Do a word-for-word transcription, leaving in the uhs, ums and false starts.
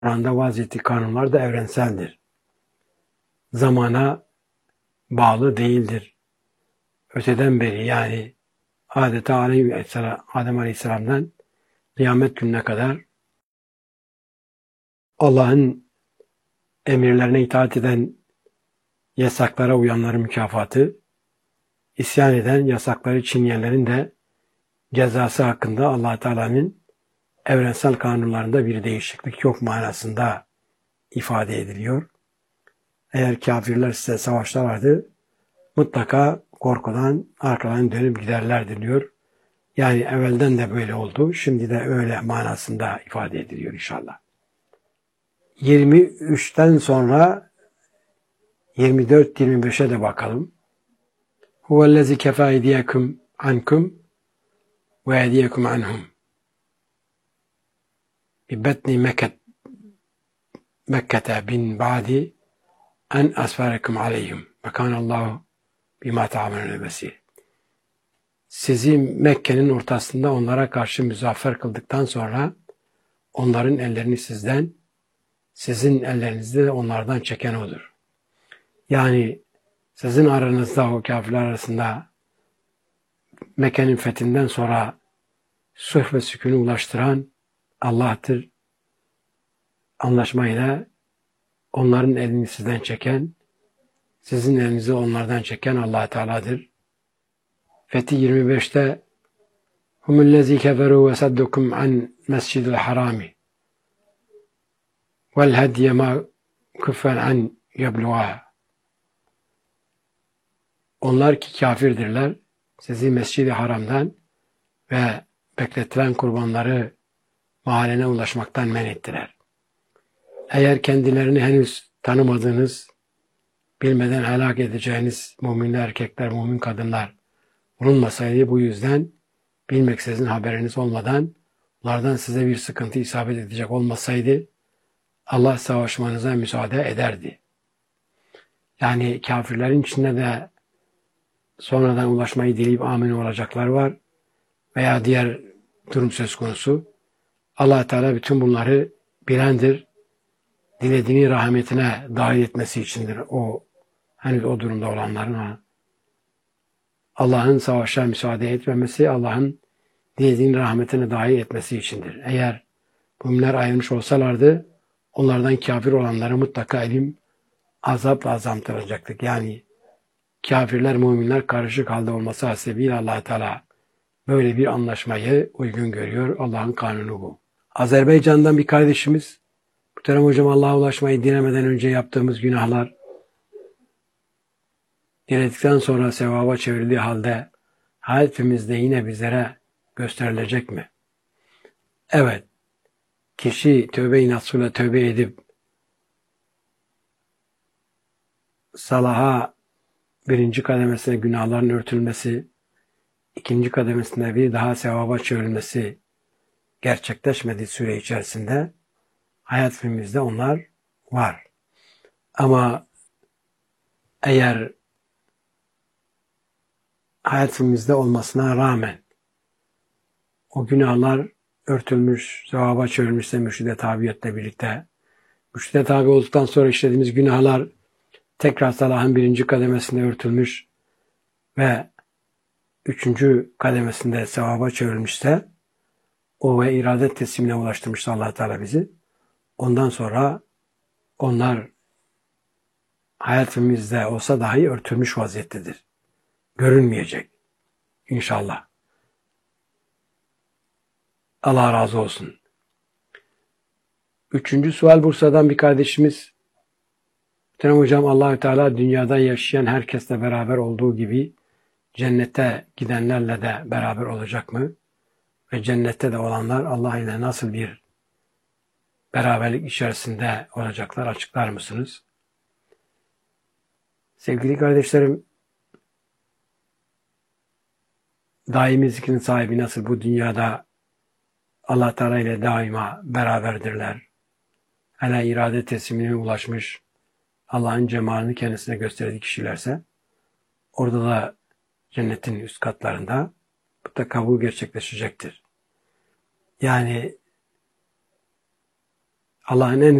Kur'an'da vaz ettiği kanunlar da evrenseldir. Zamana bağlı değildir. Öteden beri, yani adeta Aleyhisselam, Adem Aleyhisselam'dan kıyamet gününe kadar Allah'ın emirlerine itaat eden, yasaklara uyanların mükafatı, isyan eden, yasakları çiğneyenlerin de cezası hakkında Allah Teala'nın evrensel kanunlarında bir değişiklik yok manasında ifade ediliyor. Eğer kafirler size savaşlarlardı, mutlaka korkudan arkadan dönüp giderlerdi diyor. Yani evvelden de böyle oldu, şimdi de öyle manasında ifade ediliyor inşallah. yirmi üçten sonra yirmi dört yirmi beşe de bakalım. Huvellezî kefâ eydiyekum ankum ve eydiyekum anhum bi betni Mekket Mekke'te bin ba'di en asfârekum aleyhim ve kânallâhu bimâ ta'amelûne besîr. Sizi Mekke'nin ortasında onlara karşı müzaffer kıldıktan sonra onların ellerini sizden, sizin ellerinizde de onlardan çeken odur. Yani sizin aranızda, o kafirler arasında Mekke'nin fethinden sonra sulh ve sükûnu ulaştıran Allah'tır. Anlaşmayla onların elini sizden çeken, sizin elinizi onlardan çeken Allah Teala'dır. Fetih yirmi beşte Humullezî keferû ve saddukum an mescidil harami vel hediye ma küffen an yebluğa. Onlar ki kafirdirler, sizi Mescid-i Haram'dan ve bekletilen kurbanları mahallene ulaşmaktan men ettiler. Eğer kendilerini henüz tanımadığınız, bilmeden helak edeceğiniz mümin erkekler, mümin kadınlar bulunmasaydı, bu yüzden bilmeksizin, haberiniz olmadan, onlardan size bir sıkıntı isabet edecek olmasaydı, Allah savaşmanıza müsaade ederdi. Yani kafirlerin içinde de sonradan ulaşmayı dileyip amin olacaklar var veya diğer durum söz konusu. Allah Teala bütün bunları bilendir. Dilediğini rahmetine dahil etmesi içindir. O henüz o durumda olanların Allah'ın savaşa müsaade etmemesi, Allah'ın dilediğini rahmetine dahil etmesi içindir. Eğer müminler ayrılmış olsalardı, onlardan kafir olanları mutlaka elim azapla azamtıracaktık. Yani kafirler, müminler karışık halde olması hasebiyle Allah Teala böyle bir anlaşmayı uygun görüyor. Allah'ın kanunu bu. Azerbaycan'dan bir kardeşimiz, muhterem hocam, Allah'a ulaşmayı dilemeden önce yaptığımız günahlar diledikten sonra sevaba çevrildiği halde hayatimizde yine bizlere gösterilecek mi? Evet. Kişi tövbe-i nasuhla tövbe edip salaha birinci kademesine günahların örtülmesi, ikinci kademesinde bir daha sevaba çevrilmesi gerçekleşmediği süre içerisinde hayat filmimizde onlar var. Ama eğer hayat filmimizde olmasına rağmen o günahlar örtülmüş, sevaba çevrilmişse mürşide tabiatle birlikte, mürşide tabi olduktan sonra işlediğimiz günahlar tekrar salahın birinci kademesinde örtülmüş ve üçüncü kademesinde sevaba çevrilmişse, o ve iradet teslimine ulaştırmışsa Allah Teala bizi, ondan sonra onlar hayat filmimizde olsa dahi örtülmüş vaziyettedir. Görünmeyecek. İnşallah. Allah razı olsun. Üçüncü sual Bursa'dan bir kardeşimiz. Muhterem hocam, Allah-u Teala dünyada yaşayan herkesle beraber olduğu gibi cennete gidenlerle de beraber olacak mı? Ve cennette de olanlar Allah ile nasıl bir beraberlik içerisinde olacaklar, açıklar mısınız? Sevgili kardeşlerim, daimi zikrin sahibi nasıl bu dünyada Allah Teala ile daima beraberdirler. Hele irade teslimine ulaşmış, Allah'ın cemalini kendisine gösterdiği kişilerse, orada da cennetin üst katlarında mutlaka bu gerçekleşecektir. Yani Allah'ın en